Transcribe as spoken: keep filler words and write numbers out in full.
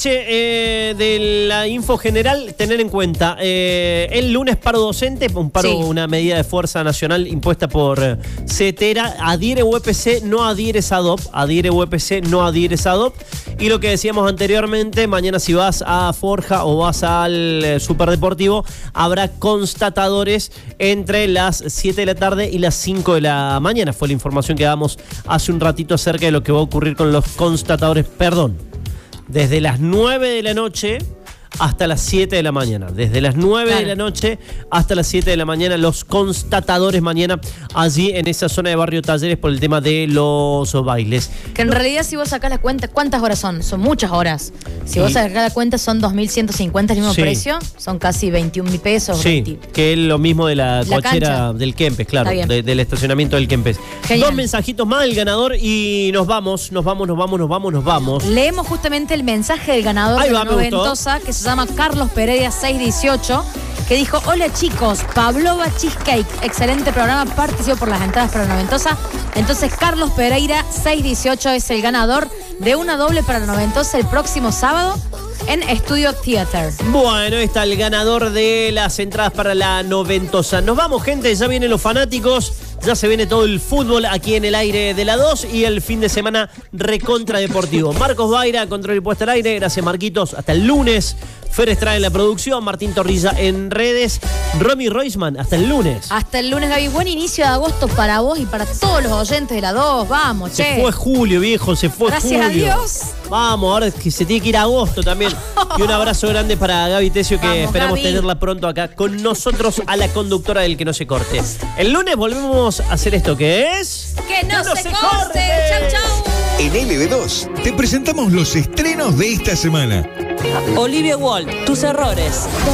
Eh, de la info general, tener en cuenta eh, el lunes paro docente, un paro, sí. Una medida de fuerza nacional impuesta por eh, CETERA. Adhiere U E P C, no adhiere SADOP, adhiere U E P C, no adhiere SADOP. Y lo que decíamos anteriormente, mañana si vas a Forja o vas al eh, Superdeportivo, habrá constatadores entre las siete de la tarde y las cinco de la mañana. Fue la información que damos hace un ratito acerca de lo que va a ocurrir con los constatadores, perdón. Desde las nueve de la noche hasta las siete de la mañana. Desde las nueve claro. de la noche hasta las siete de la mañana, los constatadores mañana allí en esa zona de Barrio Talleres por el tema de los bailes. Que en no. realidad si vos sacás la cuenta, ¿cuántas horas son? Son muchas horas. Si sí. vos sacás la cuenta son dos mil ciento cincuenta el mismo sí. precio, son casi veintiún mil pesos. Sí, veinte. Que es lo mismo de la, la cochera cancha. Del Kempes, claro, de, del estacionamiento del Kempes. Genial. Dos mensajitos más del ganador y nos vamos, nos vamos, nos vamos, nos vamos, nos vamos. Leemos justamente el mensaje del ganador. Ahí de va, la Noventosa, que se llama Carlos Pereira seiscientos dieciocho, que dijo: hola chicos, Pavlova Cheesecake, excelente programa, participo por las entradas para la Noventosa. Entonces Carlos Pereira seiscientos dieciocho es el ganador de una doble para la Noventosa el próximo sábado en Studio Theater. Bueno, ahí está el ganador de las entradas para la Noventosa. Nos vamos, gente, ya vienen los fanáticos, ya se viene todo el fútbol aquí en el aire de la dos y el fin de semana recontra deportivo. Marcos Baira, control y puesta al aire. Gracias, Marquitos. Hasta el lunes. Fer Estrada en la producción, Martín Torrilla en redes, Romy Roisman, hasta el lunes. Hasta el lunes, Gaby. Buen inicio de agosto para vos y para todos los oyentes de la dos. Vamos, che. Se fue julio, viejo, se fue Gracias julio. Gracias a Dios. Vamos, ahora es que se tiene que ir a agosto también. Y un abrazo grande para Gaby Tesio, que Vamos, esperamos Gaby. tenerla pronto acá con nosotros, a la conductora del Que No Se Corte. El lunes volvemos a hacer esto que es... ¡Que no, que no se, se corte! corte. ¡Chau, chau! En L B dos te presentamos los estrenos de esta semana. Olivia Wall, tus errores.